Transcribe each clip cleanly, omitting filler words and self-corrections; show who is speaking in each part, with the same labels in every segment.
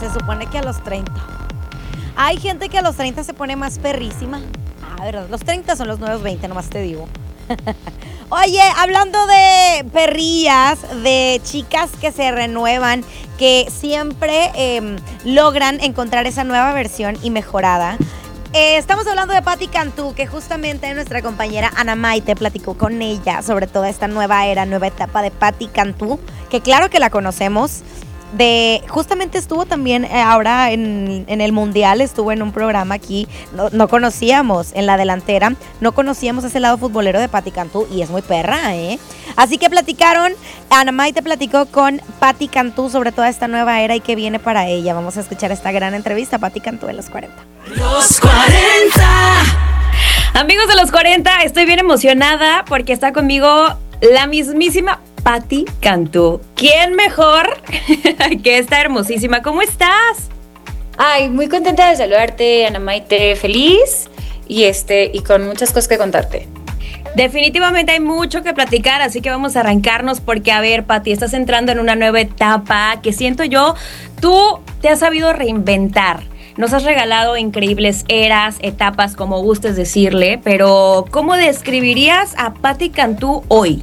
Speaker 1: se supone que a los 30. Hay gente que a los 30 se pone más perrísima. A ver, los 30 son los nuevos 20, nomás te digo. Oye, hablando de perrillas, de chicas que se renuevan, que siempre logran encontrar esa nueva versión y mejorada. Estamos hablando de Patti Cantú, que justamente nuestra compañera Ana Maite platicó con ella sobre toda esta nueva era, nueva etapa de Patti Cantú, que claro que la conocemos. Justamente estuvo también ahora en el Mundial, estuvo en un programa aquí, no conocíamos en la delantera, no conocíamos ese lado futbolero de Patti Cantú y es muy perra, ¿eh? Así que Ana Maite platicó con Patti Cantú sobre toda esta nueva era y qué viene para ella. Vamos a escuchar esta gran entrevista a Patti Cantú de los 40.
Speaker 2: Los 40. Amigos de los 40, estoy bien emocionada porque está conmigo la mismísima Patti Cantú. ¿Quién mejor que esta hermosísima? ¿Cómo estás?
Speaker 3: Ay, muy contenta de saludarte, Ana Maite, feliz y con muchas cosas que contarte.
Speaker 2: Definitivamente hay mucho que platicar, así que vamos a arrancarnos porque, a ver, Patti, estás entrando en una nueva etapa que siento yo, tú te has sabido reinventar. Nos has regalado increíbles eras, etapas, como gustes decirle, pero ¿cómo describirías a Patti Cantú hoy?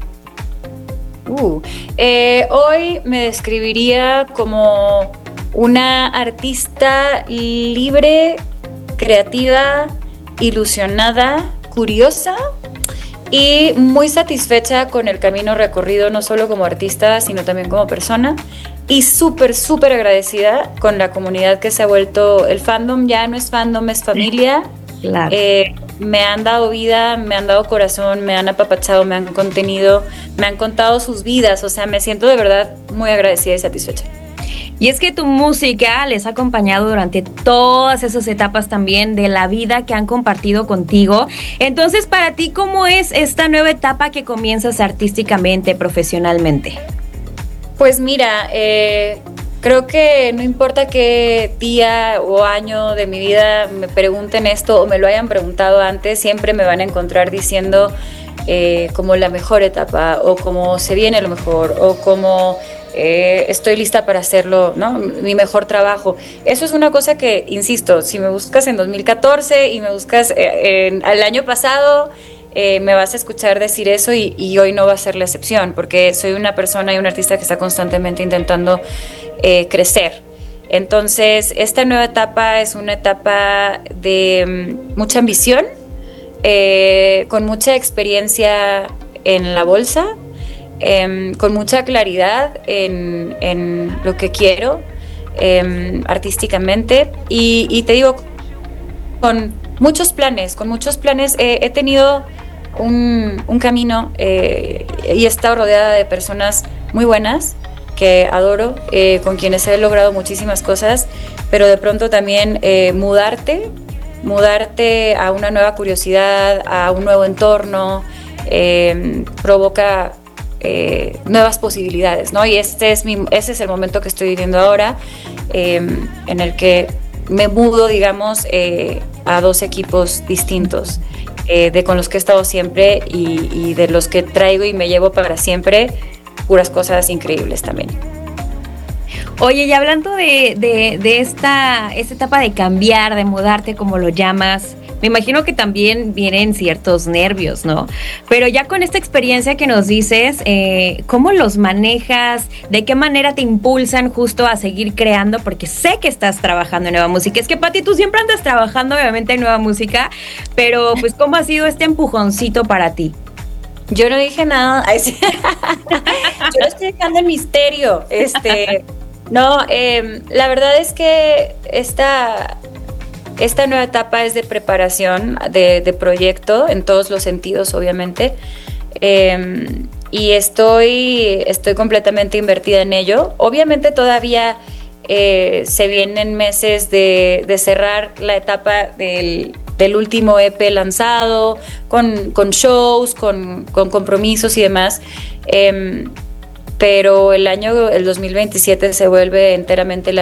Speaker 3: Hoy me describiría como una artista libre, creativa, ilusionada, curiosa y muy satisfecha con el camino recorrido, no solo como artista, sino también como persona. Y súper, súper agradecida con la comunidad que se ha vuelto. El fandom ya no es fandom, es familia.
Speaker 2: Claro.
Speaker 3: Me han dado vida, me han dado corazón, me han apapachado, me han contenido, me han contado sus vidas. O sea, me siento de verdad muy agradecida y satisfecha.
Speaker 2: Y es que tu música les ha acompañado durante todas esas etapas también de la vida que han compartido contigo. Entonces, para ti, ¿cómo es esta nueva etapa que comienzas artísticamente, profesionalmente?
Speaker 3: Pues mira, creo que no importa qué día o año de mi vida me pregunten esto o me lo hayan preguntado antes, siempre me van a encontrar diciendo como la mejor etapa o como se viene lo mejor o como estoy lista para hacerlo, ¿no? Mi mejor trabajo. Eso es una cosa que, insisto, si me buscas en 2014 y me buscas al año pasado, me vas a escuchar decir eso y hoy no va a ser la excepción, porque soy una persona y un artista que está constantemente intentando crecer. Entonces, esta nueva etapa es una etapa de mucha ambición, con mucha experiencia en la bolsa, con mucha claridad en lo que quiero artísticamente y te digo, con muchos planes. He tenido un camino y he estado rodeada de personas muy buenas que adoro, con quienes he logrado muchísimas cosas, pero de pronto también mudarte a una nueva curiosidad, a un nuevo entorno, provoca nuevas posibilidades, ¿no? Y ese es el momento que estoy viviendo ahora, en el que me mudo, digamos, a dos equipos distintos, con los que he estado siempre y de los que traigo y me llevo para siempre puras cosas increíbles también.
Speaker 2: Oye, y hablando de esta etapa de cambiar, de mudarte, como lo llamas, me imagino que también vienen ciertos nervios, ¿no? Pero ya con esta experiencia que nos dices, ¿cómo los manejas? ¿De qué manera te impulsan justo a seguir creando? Porque sé que estás trabajando en nueva música. Es que, Patti, tú siempre andas trabajando, obviamente, en nueva música, pero pues, ¿cómo ha sido este empujoncito para ti?
Speaker 3: Yo no dije nada. Yo lo estoy dejando en misterio. No, la verdad es que esta nueva etapa es de preparación, de proyecto, en todos los sentidos, obviamente. Y estoy completamente invertida en ello. Obviamente todavía se vienen meses de cerrar la etapa del último EP lanzado, con shows, con compromisos y demás. Pero el 2027 se vuelve enteramente el